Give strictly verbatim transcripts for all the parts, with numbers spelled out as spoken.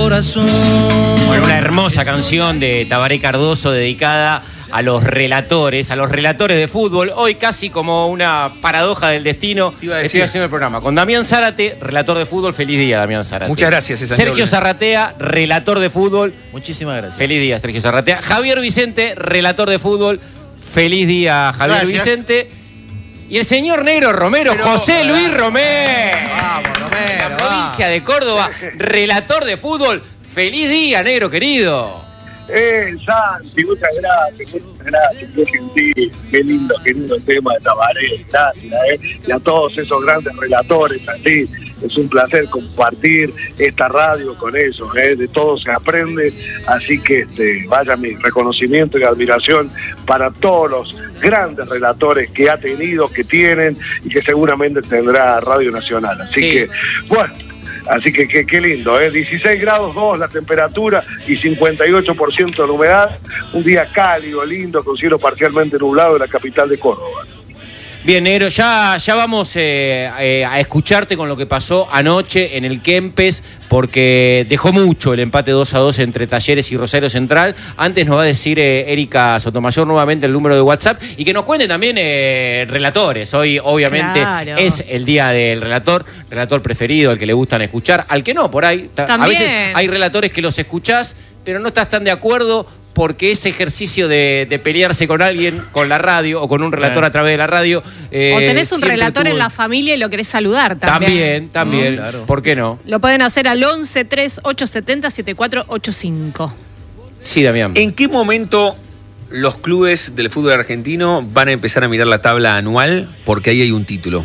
corazón. Bueno, una hermosa canción de Tabaré Cardoso dedicada a los relatores, a los relatores de fútbol. Hoy casi como una paradoja del destino. Te iba a decir. Estoy haciendo el programa con Damián Zárate, relator de fútbol. Feliz día, Damián Zárate. Muchas gracias. Sergio Zarratea, relator de fútbol. Muchísimas gracias. Feliz día, Sergio Zarratea. Javier Vicente, relator de fútbol. Feliz día, Javier Gracias. Vicente. Y el señor Negro Romero, Pero, José Luis Romero. Vamos, Romero. La provincia de Córdoba, relator de fútbol. Feliz día, Negro querido. Eh, Santi, muchas gracias, muchas gracias, qué gentil, qué lindo, qué lindo el tema de Tabaré, gracias, eh, y a todos esos grandes relatores, Santi, es un placer compartir esta radio con ellos, eh, de todo se aprende, así que este, vaya mi reconocimiento y admiración para todos los grandes relatores que ha tenido, que tienen y que seguramente tendrá Radio Nacional, así Sí. que, bueno. Así que qué lindo, ¿eh? dieciséis grados dos la temperatura y cincuenta y ocho por ciento de la humedad. Un día cálido, lindo, con cielo parcialmente nublado en la capital de Córdoba. Bien, Negro, ya, ya vamos eh, eh, a escucharte con lo que pasó anoche en el Kempes, porque dejó mucho el empate dos a dos entre Talleres y Rosario Central. Antes nos va a decir eh, Erika Sotomayor nuevamente el número de WhatsApp y que nos cuente también eh, relatores. Hoy, obviamente, Claro. es el día del relator, relator preferido, al que le gustan escuchar, al que no, por ahí. Ta- A También. veces hay relatores que los escuchás, pero no estás tan de acuerdo, porque ese ejercicio de, de pelearse con alguien, con la radio, o con un relator Eh. a través de la radio... eh, O tenés un siempre relator tuvo- en la familia y lo querés saludar también. También, también. Mm, claro. ¿Por qué no? Lo pueden hacer al once tres ocho siete cero siete cuatro ocho cinco. Sí, Damián. ¿En qué momento los clubes del fútbol argentino van a empezar a mirar la tabla anual? Porque ahí hay un título.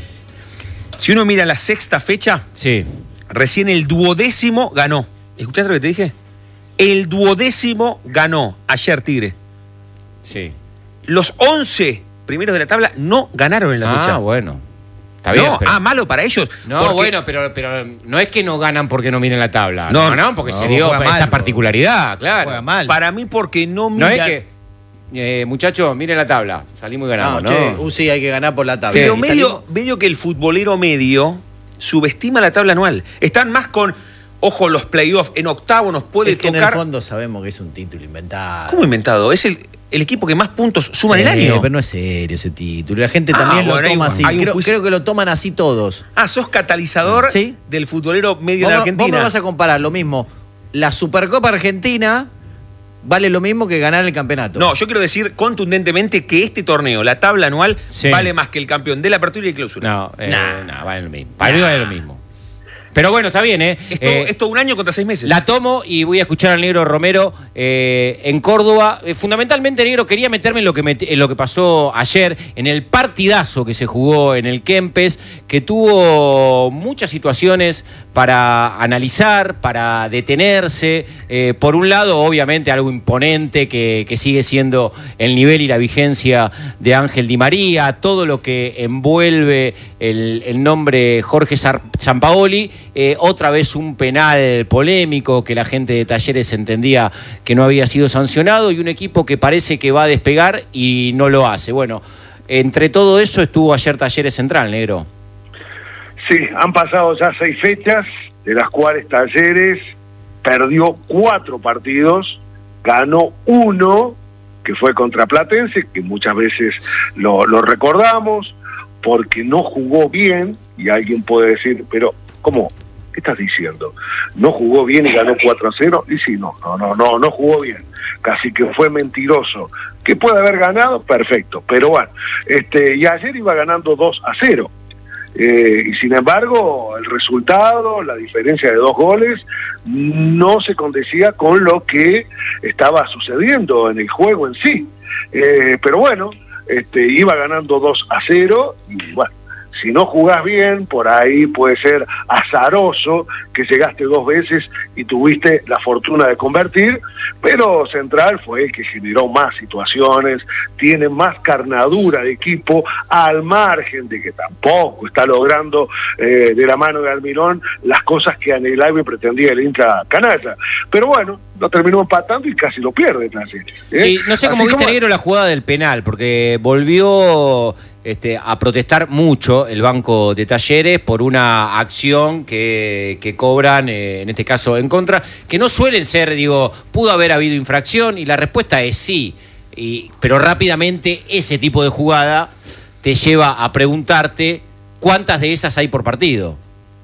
Si uno mira la sexta fecha, Sí. recién el duodécimo ganó. ¿Escuchaste lo que te dije? El duodécimo ganó ayer Tigre. Sí. Los once primeros de la tabla no ganaron en la Ah, fecha. bueno. Está bien. no, pero- ah, malo para ellos. No, porque- bueno, pero, pero no es que no ganan porque no miren la tabla. No, No, ganaron porque no, se dio juega esa mal, particularidad, claro. Juega mal. Para mí porque no No miran. es que, eh, muchachos, miren la tabla. Salimos y ganamos, No, ¿no? che, uh, sí, hay que ganar por la tabla. Pero Y medio, salimos- medio que el futbolero medio subestima la tabla anual. Están más con, ojo, los playoffs. En octavo nos puede es que en tocar. el fondo sabemos que es un título inventado. ¿Cómo inventado? Es el, el equipo que más puntos suma en el Sí, año. pero no es serio ese título. La gente Ah, también bueno, lo hay toma un- así. hay un Creo, juicio. creo que lo toman así todos. Ah, sos catalizador Sí. del futbolero medio Vos, de vos Argentina. me vas a comparar lo mismo. La Supercopa Argentina vale lo mismo que ganar el campeonato. No, yo quiero decir contundentemente que este torneo, la tabla anual, Sí. vale más que el campeón de la apertura y de clausura. No, eh, Nah. no, vale lo mismo. Para mí vale lo mismo. Pero bueno, está bien, ¿eh? Esto, Eh, esto un año contra seis meses. La tomo y voy a escuchar al Negro Romero eh, en Córdoba. Eh, fundamentalmente, Negro, quería meterme en lo, que met- en lo que pasó ayer, en el partidazo que se jugó en el Kempes, que tuvo muchas situaciones para analizar, para detenerse. Eh, por un lado, obviamente, algo imponente que, que sigue siendo el nivel y la vigencia de Ángel Di María, todo lo que envuelve el, el nombre Jorge Sar- Sampaoli. Eh, otra vez un penal polémico que la gente de Talleres entendía que no había sido sancionado y un equipo que parece que va a despegar y no lo hace. Bueno, entre todo eso estuvo ayer Talleres Central, Negro. Sí, han pasado ya seis fechas, de las cuales Talleres perdió cuatro partidos, ganó uno, que fue contra Platense, que muchas veces lo, lo recordamos, porque no jugó bien, y alguien puede decir, pero ¿cómo? ¿Qué estás diciendo? ¿No jugó bien y ganó cuatro a cero? Y sí, no, no, no, no, no jugó bien. Casi que fue mentiroso. ¿Que puede haber ganado? Perfecto. Pero bueno, este, y ayer iba ganando dos a cero. Eh, y sin embargo, el resultado, la diferencia de dos goles, no se condecía con lo que estaba sucediendo en el juego en sí. Eh, pero bueno, este, iba ganando dos a cero y bueno, si no jugás bien, por ahí puede ser azaroso que llegaste dos veces y tuviste la fortuna de convertir, pero Central fue el que generó más situaciones, tiene más carnadura de equipo, al margen de que tampoco está logrando eh, de la mano de Almirón las cosas que anhelaba y pretendía el Intra Canalla. Pero bueno, lo terminó empatando y casi lo pierde Talleres, ¿eh? Sí, no sé cómo Así viste, Negro, la jugada del penal, porque volvió este, a protestar mucho el Banco de Talleres por una acción que, que cobran, eh, en este caso en contra, que no suelen ser, digo, pudo haber habido infracción y la respuesta es sí, y, pero rápidamente ese tipo de jugada te lleva a preguntarte cuántas de esas hay por partido.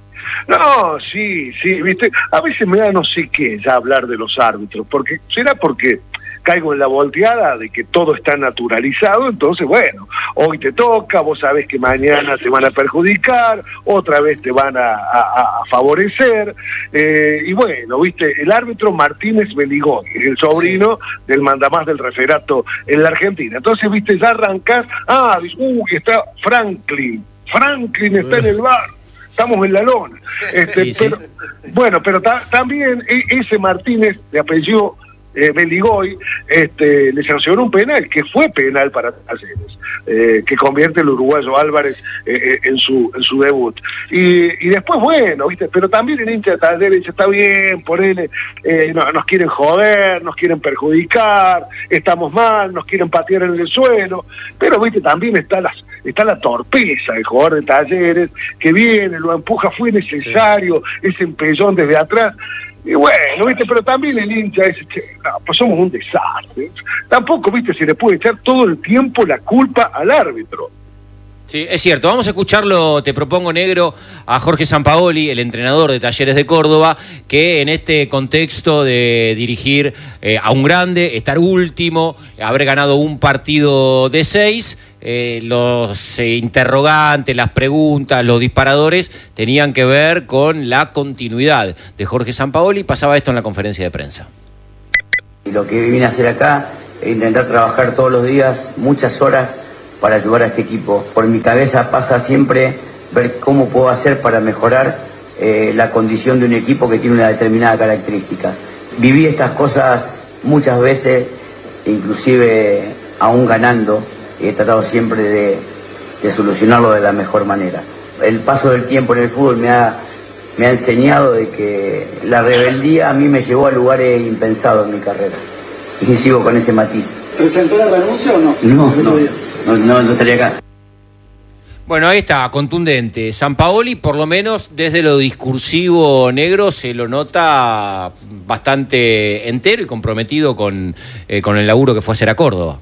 No, sí, sí, viste, a veces me da no sé qué ya hablar de los árbitros, porque será porque caigo en la volteada de que todo está naturalizado, entonces bueno, hoy te toca, vos sabés que mañana te van a perjudicar, otra vez te van a, a, a favorecer, eh, y bueno, viste, el árbitro Martínez Beligoy, el sobrino sí. del mandamás del referato en la Argentina, entonces viste, ya arrancás, ah, uy, está Franklin, Franklin está en el bar, estamos en la lona, este, sí, pero, sí. bueno, pero ta, también ese Martínez de apellido Eh, Beligoy este, le sancionó un penal que fue penal para Talleres, eh, que convierte el uruguayo Álvarez eh, en su en su debut y, y después bueno, viste, pero también el hincha de Talleres dice, está bien, por él eh, no, nos quieren joder, nos quieren perjudicar, estamos mal, nos quieren patear en el suelo, pero viste, también está la, está la torpeza del jugador de Talleres que viene, lo empuja, fue necesario sí. ese empellón desde atrás. Y bueno, viste, pero también el hincha dice, che, no, pues somos un desastre. Tampoco, viste, se le puede echar todo el tiempo la culpa al árbitro. Sí, es cierto. Vamos a escucharlo, te propongo, Negro, a Jorge Sampaoli, el entrenador de Talleres de Córdoba, que en este contexto de dirigir eh, a un grande, estar último, haber ganado un partido de seis, eh, los eh, interrogantes, las preguntas, los disparadores tenían que ver con la continuidad de Jorge Sampaoli. Pasaba esto en la conferencia de prensa. Y lo que vine a hacer acá es intentar trabajar todos los días, muchas horas, para ayudar a este equipo. Por mi cabeza pasa siempre ver cómo puedo hacer para mejorar eh, la condición de un equipo que tiene una determinada característica. Viví estas cosas muchas veces, inclusive aún ganando, y he tratado siempre de, de solucionarlo de la mejor manera. El paso del tiempo en el fútbol me ha, me ha enseñado de que la rebeldía a mí me llevó a lugares impensados en mi carrera. Y sigo con ese matiz. ¿Presentó la renuncia o no? No, no. No, no, no estaría acá. Bueno, ahí está, contundente. Sampaoli, por lo menos desde lo discursivo, Negro, se lo nota bastante entero y comprometido con, eh, con el laburo que fue a hacer a Córdoba.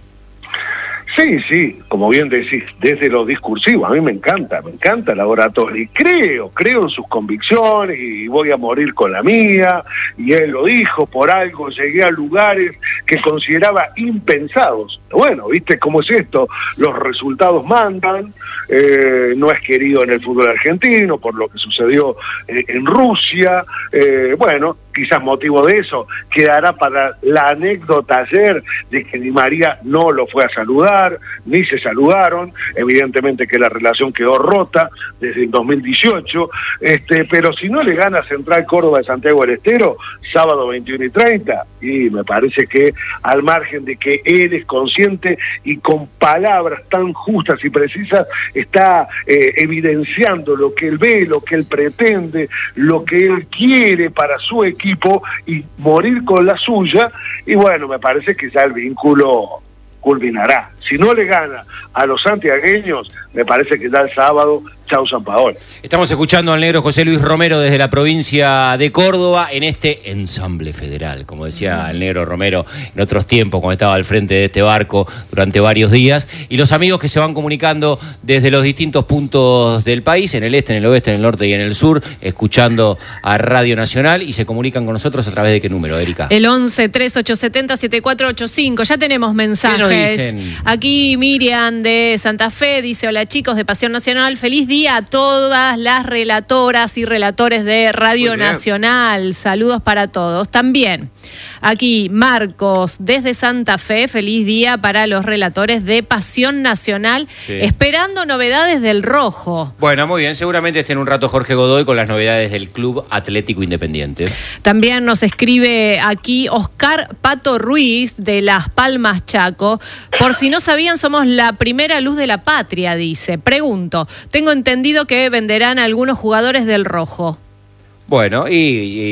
Sí, sí, como bien decís, desde lo discursivo, a mí me encanta, me encanta la oratoria, y creo, creo en sus convicciones, y voy a morir con la mía, y él lo dijo, por algo llegué a lugares que consideraba impensados. Bueno, viste cómo es esto, los resultados mandan, eh, no es querido en el fútbol argentino, por lo que sucedió eh, en Rusia, eh, bueno, quizás motivo de eso quedará para la anécdota ayer de que Di María no lo fue a saludar, ni se saludaron, evidentemente que la relación quedó rota desde el dos mil dieciocho, este, pero si no le gana Central Córdoba de Santiago del Estero, sábado veintiuno y treinta, y me parece que al margen de que él es consciente y con palabras tan justas y precisas está eh, evidenciando lo que él ve, lo que él pretende, lo que él quiere para su equipo, y morir con la suya, y bueno, me parece que ya el vínculo culminará. Si no le gana a los santiagueños, me parece que ya el sábado, chau Sampaoli. Estamos escuchando al negro José Luis Romero desde la provincia de Córdoba en este ensamble federal, como decía el negro Romero en otros tiempos, cuando estaba al frente de este barco durante varios días, y los amigos que se van comunicando desde los distintos puntos del país, en el este, en el oeste, en el norte y en el sur, escuchando a Radio Nacional, y se comunican con nosotros a través de qué número, Erika. El once, treinta y ocho setenta, setenta y cuatro ochenta y cinco. Ya tenemos mensajes. ¿Qué nos dicen? Aquí Miriam de Santa Fe dice: hola chicos de Pasión Nacional, feliz día a todas las relatoras y relatores de Radio Nacional. Saludos para todos. También aquí Marcos desde Santa Fe, feliz día para los relatores de Pasión Nacional, sí. Esperando novedades del Rojo. Bueno, muy bien, seguramente esté en un rato Jorge Godoy con las novedades del Club Atlético Independiente. También nos escribe aquí Oscar Pato Ruiz de Las Palmas, Chaco. Por si no sabían, somos la primera luz de la patria, dice. Pregunto, tengo entendido que venderán a algunos jugadores del Rojo. Bueno, y... y...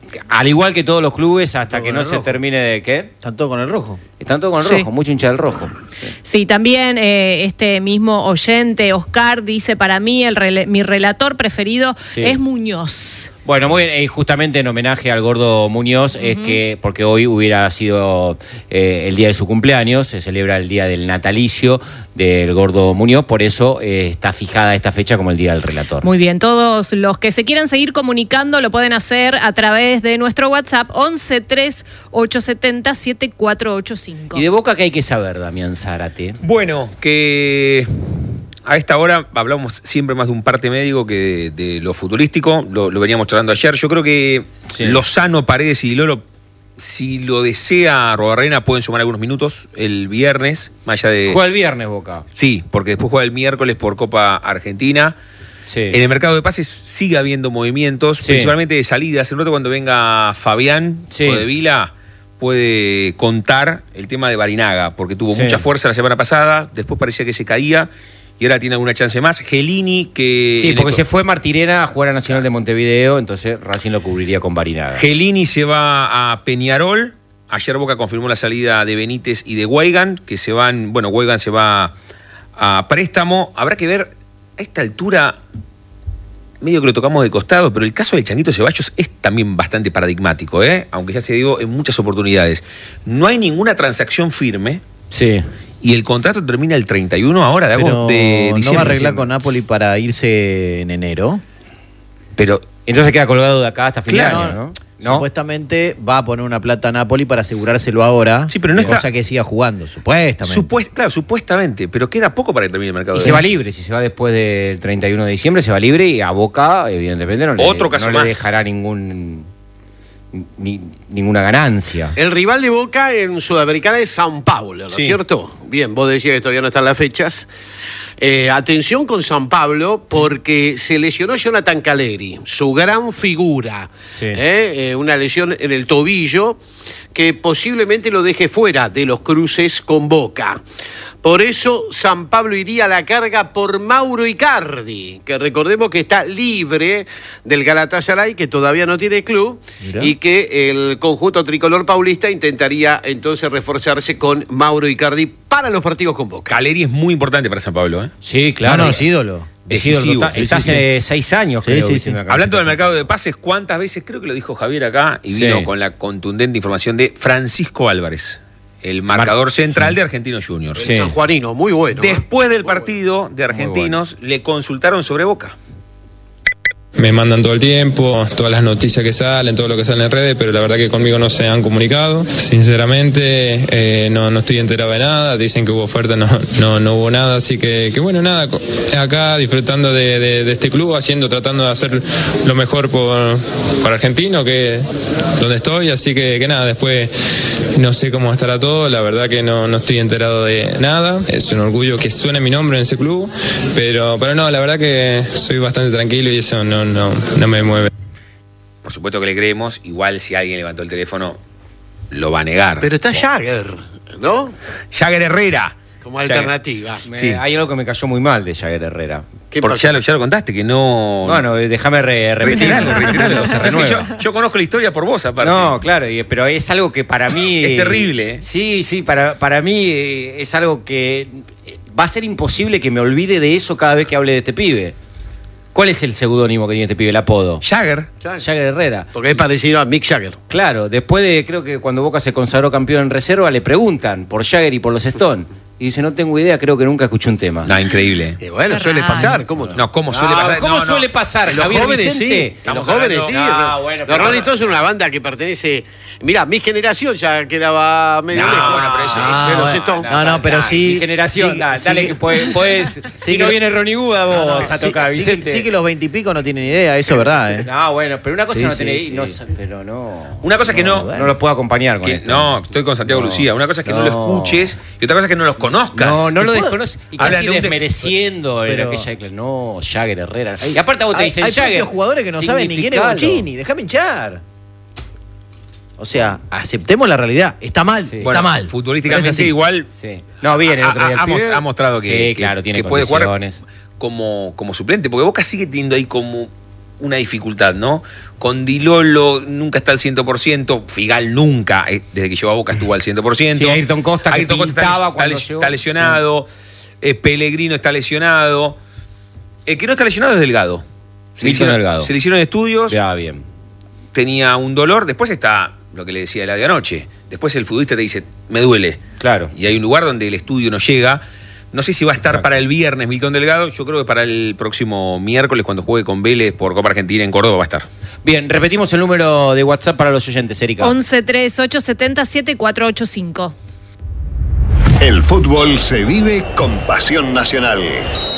al igual que todos los clubes, hasta Todo que con no el se rojo. termine de ¿qué? Están todos con el rojo. Están todos con el Sí. rojo, mucho hincha del rojo. Sí, también eh, este mismo oyente, Oscar, dice, para mí el rele- mi relator preferido Sí. es Muñoz. Bueno, muy bien, y justamente en homenaje al gordo Muñoz, es que, porque hoy hubiera sido eh, el día de su cumpleaños, se celebra el día del natalicio del gordo Muñoz, por eso eh, está fijada esta fecha como el día del relator. Muy bien, todos los que se quieran seguir comunicando lo pueden hacer a través de nuestro WhatsApp once tres ocho siete cero siete cuatro ocho cinco. ¿Y de Boca qué hay que saber, Damián Zárate? Bueno, que a esta hora hablamos siempre más de un parte médico que de, de lo futbolístico, lo, lo veníamos charlando ayer. Yo creo que Sí. Lozano, Paredes y Lolo, si lo desea Robarrena, pueden sumar algunos minutos el viernes, más allá de... Juega el viernes Boca. Sí, porque después juega el miércoles por Copa Argentina. Sí. En el mercado de pases sigue habiendo movimientos, Sí. principalmente de salidas. En rato cuando venga Fabián Sí. o de Vila, puede contar el tema de Barinaga, porque tuvo Sí. mucha fuerza la semana pasada, después parecía que se caía y ahora tiene alguna chance más. Gelini, que... Sí, en porque el- se fue Martirena a jugar a Nacional de Montevideo, entonces Racing lo cubriría con Barinaga. Gelini se va a Peñarol. Ayer Boca confirmó la salida de Benítez y de Weigand, que se van, bueno, Weigand se va a préstamo. Habrá que ver a esta altura, medio que lo tocamos de costado, pero el caso del Changuito Ceballos es también bastante paradigmático, ¿eh? Aunque ya se dio en muchas oportunidades. No hay ninguna transacción firme Sí. y el contrato termina el treinta y uno ahora de Pero agosto de no va a diciembre. arreglar con Napoli para irse en enero. Pero Entonces queda colgado de acá hasta fin Claro. de año, ¿no? ¿No? Supuestamente va a poner una plata a Napoli para asegurárselo ahora. Sí, pero no cosa está- que siga jugando, supuestamente. Supuest- claro, supuestamente, pero queda poco para que termine el mercado. Y de se va pases. libre, si se va después del treinta y uno de diciembre, se va libre y a Boca, evidentemente, no le, Otro caso no más. le dejará ningún ni- ninguna ganancia. El rival de Boca en Sudamericana es São Paulo, ¿no es Sí. cierto? Bien, vos decías que todavía no están las fechas. Eh, atención con São Paulo porque se lesionó Jonathan Caleri, su gran figura. Sí. Eh, eh, una lesión en el tobillo que posiblemente lo deje fuera de los cruces con Boca. Por eso San Pablo iría a la carga por Mauro Icardi, que recordemos que está libre del Galatasaray, que todavía no tiene club, Mirá. y que el conjunto tricolor paulista intentaría entonces reforzarse con Mauro Icardi para los partidos con Boca. Caleri es muy importante para San Pablo, ¿eh? Sí, No, claro. no, es ídolo. Es ídolo decisivo. total. Sí, Está sí, hace seis años, Sí, creo. sí, vistiendo sí. la camiseta. Hablando del mercado de pases, ¿cuántas veces, creo que lo dijo Javier acá, y Sí. vino con la contundente información de Francisco Álvarez, el marcador central de Argentinos Juniors? Sí. El sanjuanino, muy bueno. ¿eh? Después del Muy bueno. partido de Argentinos, le consultaron sobre Boca. Me mandan todo el tiempo, todas las noticias que salen, todo lo que sale en redes, pero la verdad que conmigo no se han comunicado. Sinceramente, eh, no, no estoy enterado de nada. Dicen que hubo oferta, no, no, no hubo nada. Así que, que bueno, nada, co- acá disfrutando de, de- de este club, haciendo, tratando de hacer lo mejor por, para Argentino, que es donde estoy. Así que, que nada, después no sé cómo estará todo. La verdad que no, no estoy enterado de nada. Es un orgullo que suene mi nombre en ese club, pero, pero no, la verdad que soy bastante tranquilo y eso no, no, no me mueve. Por supuesto que le creemos, igual si alguien levantó el teléfono, lo va a negar. Pero está Jagger, ¿no? Jagger Herrera. Como Jagger. alternativa. Me- Sí. Hay algo que me cayó muy mal de Jagger Herrera. ¿Qué Porque pasó? ya lo, ya lo contaste, que no... Bueno, eh, déjame re- repetirlo. retiralo, retiralo. Se renueva. Yo, yo conozco la historia por vos, aparte. No, claro, y- pero es algo que para mí... Es terrible, ¿eh? Sí, sí, para, para mí eh, es algo que eh, va a ser imposible que me olvide de eso cada vez que hable de este pibe. ¿Cuál es el seudónimo que tiene este pibe, el apodo? Jagger. Jagger. Jagger Herrera. Porque es parecido a Mick Jagger. Claro, después de, creo que cuando Boca se consagró campeón en reserva, le preguntan por Jagger y por los Stones. Y dice, no tengo idea, creo que nunca escuché un tema. No, increíble. Y bueno, Qué suele raro. pasar, ¿cómo no? No, ¿cómo suele No, pasar? ¿cómo No, no. suele pasar? Los Javier jóvenes Vicente? sí, los Estamos jóvenes hablando- sí. No, los- bueno, los pero- Rolling Stones son una banda que pertenece. Mirá, mi generación ya quedaba medio No, lejos. bueno, pero eso- Ah, eso- de los bueno. Stones. No, no, pero Mi sí. generación, sí, da- sí. dale que puedes, puedes si no que- viene Ronnie Wood a vos No, no, a sí- tocar, sí que- Vicente. Sí que los veintipico no tienen idea, eso es verdad, ¿eh? No, bueno, pero una cosa Sí, no sí, tener, sí. no, pero no. Una cosa que no... No los puedo acompañar con que- esto. no, estoy con Santiago No, Lucía. Una cosa es que no, lo no. escuches y otra cosa es que no los conozcas. No, no lo ¿Puedo? desconoces. Y Hablan casi de un de- desmereciendo en pero- aquella declaración. No, Jagger Herrera. Y aparte a vos te Hay, dicen hay Jagger. propios jugadores que no saben ni quién es significalo. Bochini, déjame hinchar. O sea, aceptemos la realidad. Está mal, Sí. está Bueno, mal. futbolísticamente Pero es así. igual... Sí. No, bien, el ha, otro día el ha- ha pibe. mos- ha mostrado que, Sí, que- claro, tiene que puede jugar condiciones. como, como suplente, porque Boca sigue teniendo ahí como una dificultad, ¿no? Con Di Lolo nunca está al cien por ciento, Figal nunca, eh, desde que llegó a Boca estuvo al cien por ciento. Sí, Ayrton Costa, que Ayrton Costa pintaba está, cuando está, llegó. está lesionado, eh, Pellegrino está lesionado. El que no está lesionado es Delgado. Se le Milton hicieron, Delgado. se le hicieron estudios, Ya, bien. tenía un dolor, después está lo que le decía el de anoche. Después el futbolista te dice, me duele. Claro. Y hay un lugar donde el estudio no llega. No sé si va a estar Exacto. para el viernes Milton Delgado, yo creo que para el próximo miércoles, cuando juegue con Vélez por Copa Argentina en Córdoba, va a estar. Bien, repetimos el número de WhatsApp para los oyentes, Erika. once treinta y ocho setenta siete cuatro ocho cinco. El fútbol se vive con pasión nacional.